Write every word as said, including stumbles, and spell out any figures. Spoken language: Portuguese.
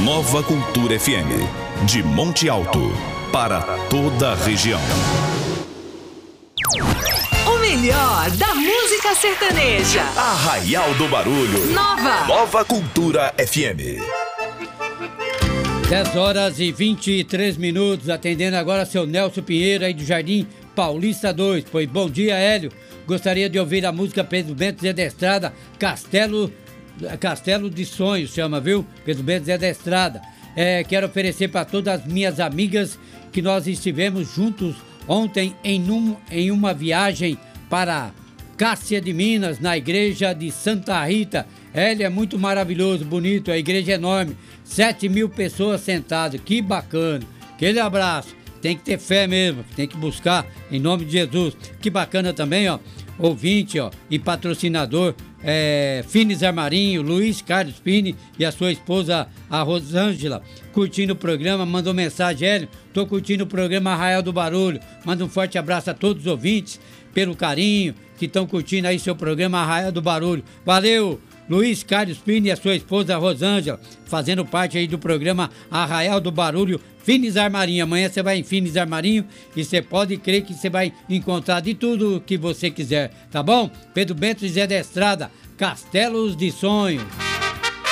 Nova Cultura F M, de Monte Alto, para toda a região. O melhor da música sertaneja. Arraial do Barulho. Nova. Nova Cultura F M. dez horas e vinte e três minutos, atendendo agora seu Nelson Pinheiro aí do Jardim Paulista dois. Pois bom dia, Hélio. Gostaria de ouvir a música Pedro Bento Zé da Estrada, Castelo, Castelo de Sonhos, chama, viu? Pedro Bento Zé da Estrada. É, quero oferecer para todas as minhas amigas que nós estivemos juntos ontem em, um, em uma viagem para Cássia de Minas, na igreja de Santa Rita. Ele é muito maravilhoso, bonito, a igreja é enorme, sete mil pessoas sentadas, que bacana. Aquele abraço, tem que ter fé mesmo, tem que buscar em nome de Jesus. Que bacana também, ó, ouvinte, ó, e patrocinador, é, Fines Armarinho, Luiz Carlos Fini e a sua esposa, a Rosângela, curtindo o programa, mandou mensagem, Hélio, tô curtindo o programa Arraial do Barulho. Manda um forte abraço a todos os ouvintes, pelo carinho, que estão curtindo aí seu programa Arraial do Barulho. Valeu, Luiz Carlos Fini e a sua esposa Rosângela, fazendo parte aí do programa Arraial do Barulho, Fines Armarinho. Amanhã você vai em Fines Armarinho e você pode crer que você vai encontrar de tudo que você quiser, tá bom? Pedro Bento Zé da Estrada, Castelos de Sonhos.